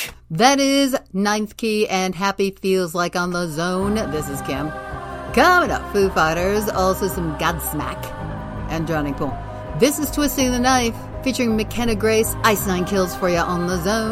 That is Ninth Key and Happy Feels Like on the Zone. This is Kim. Coming up, Foo Fighters, also some Godsmack and Drowning Pool. This is Twisting the Knife featuring McKenna Grace. Ice Nine Kills for you on the Zone.